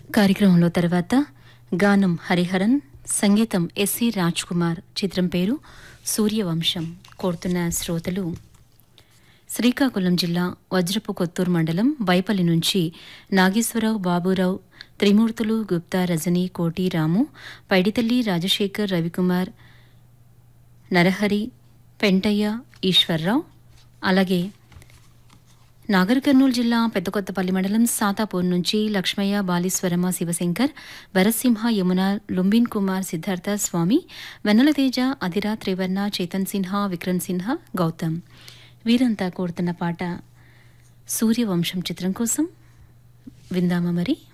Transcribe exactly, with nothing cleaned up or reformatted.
కార్యక్రమంలో తర్వాత గానం హరిహరన్, సంగీతం ఎస్సి రాజ్ కుమార్. చిత్రం పేరు సూర్యవంశం. కోరుతున్న శ్రోతలు శ్రీకాకుళం జిల్లా వజ్రపు కొత్తూరు మండలం బైపల్లి నుంచి నాగేశ్వరరావు, బాబురావు, త్రిమూర్తులు, గుప్తా, రజని, కోటి, రాము, పైడితల్లి, రాజశేఖర్, రవికుమార్, నరహరి, పెంటయ్య, ఈశ్వర్రావు. అలాగే నాగర్ కర్నూలు జిల్లా పెద్దకొత్తపల్లి మండలం సాతాపూర్ నుంచి లక్ష్మయ్య, బాలీశ్వరమ్మ, శివశంకర్, భరత్సింహ, యమున, లుంబిన్ కుమార్, సిద్ధార్థ, స్వామి, వెన్నెలతేజ, అధిరా, త్రివర్ణ, చేతన్ సిన్హా, విక్రమ్ సిన్హా, గౌతమ్. వీరంతా కోరుతున్న పాట సూర్యవంశం చిత్రం కోసం. విందామా మరి.